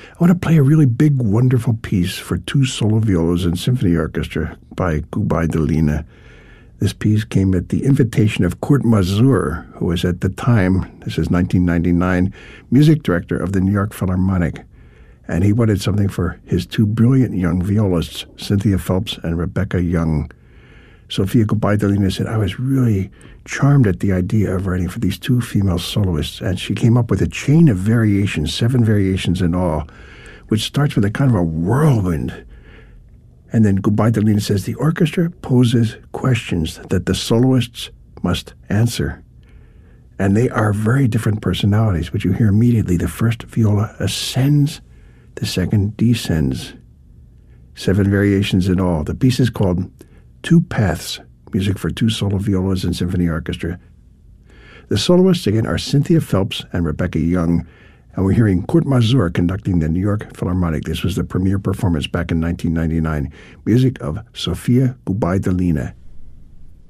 I want to play a really big, wonderful piece for two solo violas and symphony orchestra by Gubaidulina. This piece came at the invitation of Kurt Masur, who was at the time, this is 1999, music director of the New York Philharmonic. And he wanted something for his two brilliant young violists, Cynthia Phelps and Rebecca Young. Sofia Gubaidulina said, I was really charmed at the idea of writing for these two female soloists, and she came up with a chain of variations, 7 variations in all, which starts with a kind of a whirlwind. And then Gubaidulina says, the orchestra poses questions that the soloists must answer. And they are very different personalities, which you hear immediately. The first viola ascends, the second descends. 7 variations in all. The piece is called Two Paths, music for two solo violas and symphony orchestra. The soloists again are Cynthia Phelps and Rebecca Young, and we're hearing Kurt Masur conducting the New York Philharmonic. This was the premiere performance back in 1999. Music of Sofia Gubaidulina.